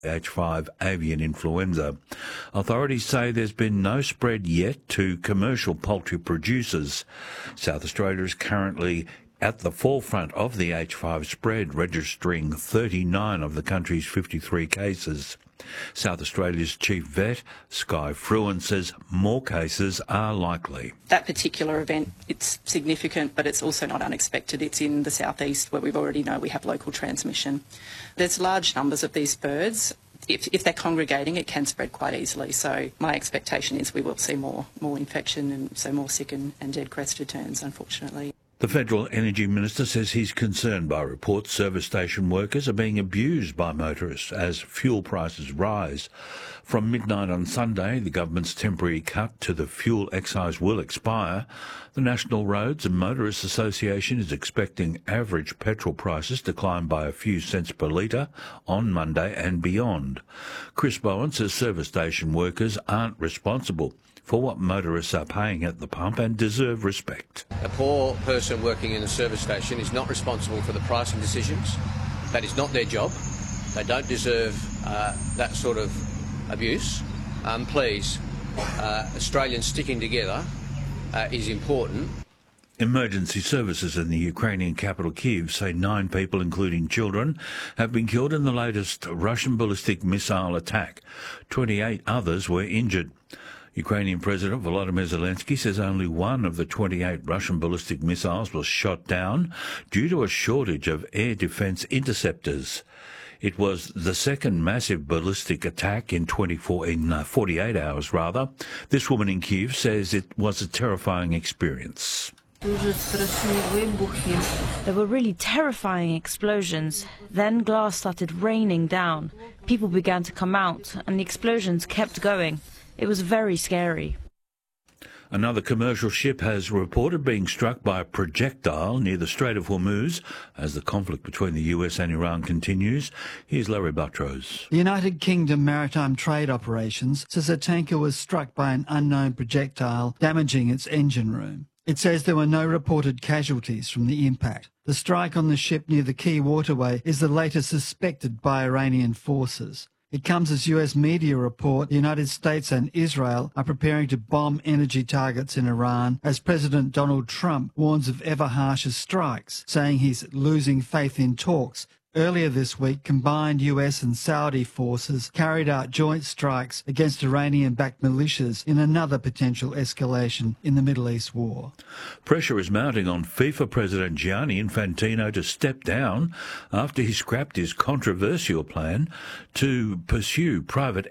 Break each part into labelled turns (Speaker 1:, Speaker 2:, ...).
Speaker 1: H5 avian influenza. Authorities say there's been no spread yet to commercial poultry producers. South Australia is currently at the forefront of the H5 spread, registering 39 of the country's 53 cases. South Australia's chief vet, Skye Fruin, says more cases are likely.
Speaker 2: That particular event, it's significant, but it's also not unexpected. It's in the southeast where we already know we have local transmission. There's large numbers of these birds. If they're congregating, it can spread quite easily. So my expectation is we will see more infection and so more sick and dead crested terns, unfortunately.
Speaker 1: The Federal Energy Minister says he's concerned by reports service station workers are being abused by motorists as fuel prices rise. From midnight on Sunday, the government's temporary cut to the fuel excise will expire. The National Roads and Motorists Association is expecting average petrol prices to climb by a few cents per litre on Monday and beyond. Chris Bowen says service station workers aren't responsible for what motorists are paying at the pump and deserve respect.
Speaker 3: A poor person working in a service station is not responsible for the pricing decisions. That is not their job. They don't deserve that sort of abuse. Please, Australians sticking together is important.
Speaker 1: Emergency services in the Ukrainian capital Kyiv say 9 people, including children, have been killed in the latest Russian ballistic missile attack. 28 others were injured. Ukrainian President Volodymyr Zelensky says only one of the 28 Russian ballistic missiles was shot down due to a shortage of air defence interceptors. It was the second massive ballistic attack in 48 hours. This woman in Kyiv says it was a terrifying experience.
Speaker 4: There were really terrifying explosions. Then glass started raining down. People began to come out and the explosions kept going. It was very scary.
Speaker 1: Another commercial ship has reported being struck by a projectile near the Strait of Hormuz as the conflict between the US and Iran continues. Here's Larry Buttrose.
Speaker 5: The United Kingdom Maritime Trade Operations says a tanker was struck by an unknown projectile, damaging its engine room. It says there were no reported casualties from the impact. The strike on the ship near the Key Waterway is the latest suspected by Iranian forces. It comes as US media report the United States and Israel are preparing to bomb energy targets in Iran as President Donald Trump warns of ever harsher strikes, saying he's losing faith in talks. Earlier this week, combined US and Saudi forces carried out joint strikes against Iranian-backed militias in another potential escalation in the Middle East war.
Speaker 1: Pressure is mounting on FIFA President Gianni Infantino to step down after he scrapped his controversial plan to pursue private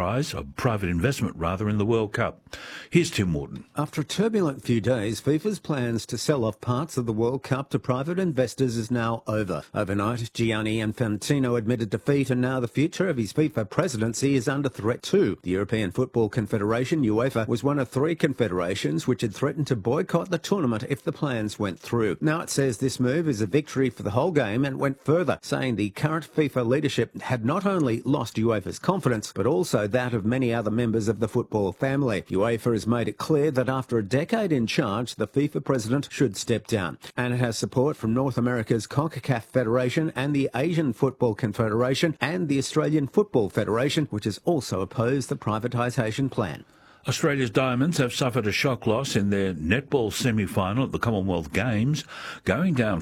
Speaker 1: investment in the World Cup. Here's Tim Morton.
Speaker 6: After a turbulent few days, FIFA's plans to sell off parts of the World Cup to private investors is now over. Overnight, Gianni Infantino admitted defeat, and now the future of his FIFA presidency is under threat too. The European Football Confederation, UEFA, was one of 3 confederations which had threatened to boycott the tournament if the plans went through. Now it says this move is a victory for the whole game and went further, saying the current FIFA leadership had not only lost UEFA's confidence, but also that of many other members of the football family. UEFA has made it clear that after a decade in charge, the FIFA president should step down. And it has support from North America's CONCACAF Federation and the Asian Football Confederation and the Australian Football Federation, which has also opposed the privatisation plan.
Speaker 1: Australia's Diamonds have suffered a shock loss in their netball semi-final at the Commonwealth Games, going down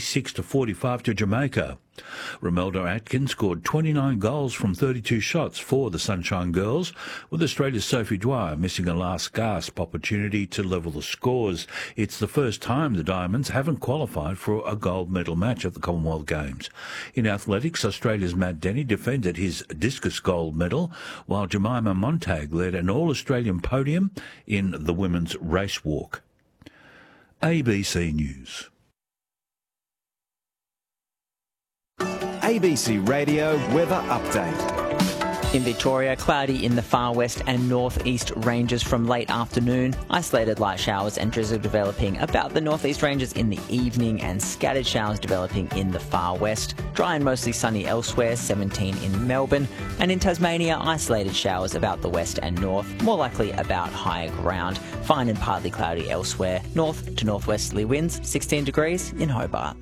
Speaker 1: 46-45 to Jamaica. Romelda Atkins scored 29 goals from 32 shots for the Sunshine Girls, with Australia's Sophie Dwyer missing a last-gasp opportunity to level the scores. It's the first time the Diamonds haven't qualified for a gold medal match at the Commonwealth Games. In athletics, Australia's Matt Denny defended his discus gold medal, while Jemima Montag led an All-Australian podium in the women's race walk. ABC News.
Speaker 7: ABC Radio Weather Update.
Speaker 8: In Victoria, cloudy in the far west and northeast ranges from late afternoon. Isolated light showers and drizzle developing about the northeast ranges in the evening, and scattered showers developing in the far west. Dry and mostly sunny elsewhere, 17 in Melbourne. And in Tasmania, isolated showers about the west and north, more likely about higher ground. Fine and partly cloudy elsewhere. North to northwesterly winds, 16 degrees in Hobart.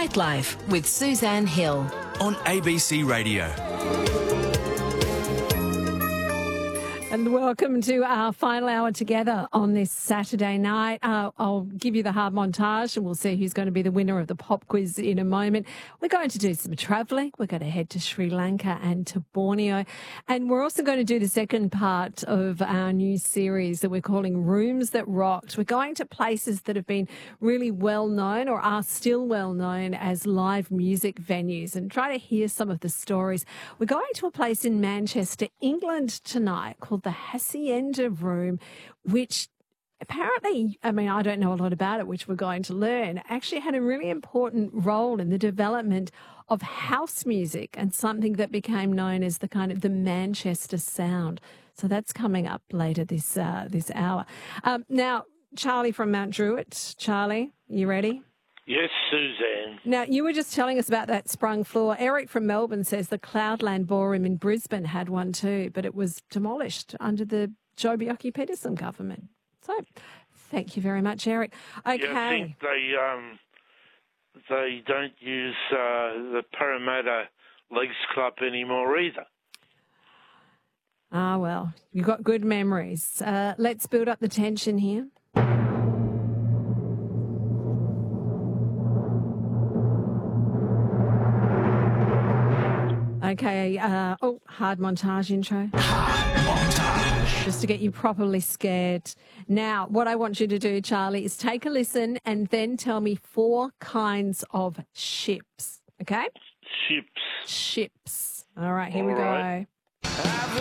Speaker 9: Nightlife with Suzanne Hill
Speaker 7: on ABC Radio.
Speaker 10: And welcome to our final hour together on this Saturday night. I'll give you the hard montage and we'll see who's going to be the winner of the pop quiz in a moment. We're going to do some travelling. We're going to head to Sri Lanka and to Borneo. And we're also going to do the second part of our new series that we're calling Rooms That Rocked. We're going to places that have been really well known or are still well known as live music venues and try to hear some of the stories. We're going to a place in Manchester, England tonight called the Hacienda Room, which apparently, I mean, I don't know a lot about it, which we're going to learn, actually had a really important role in the development of house music and something that became known as the kind of the Manchester sound. So that's coming up later this hour. Now, Charlie from Mount Druitt. Charlie, you ready?
Speaker 11: Yes, Suzanne.
Speaker 10: Now, you were just telling us about that sprung floor. Eric from Melbourne says the Cloudland Ballroom in Brisbane had one too, but it was demolished under the Joh Bjelke-Petersen government. So, thank you very much, Eric. Okay.
Speaker 11: Yeah, I think they don't use the Parramatta Leagues Club anymore either.
Speaker 10: Ah, well, you've got good memories. Let's build up the tension here. Okay, hard montage intro. Just to get you properly scared. Now, what I want you to do, Charlie, is take a listen and then tell me 4 kinds of ships, okay?
Speaker 11: Ships.
Speaker 10: Ships. All right, here we
Speaker 11: All right.
Speaker 10: go.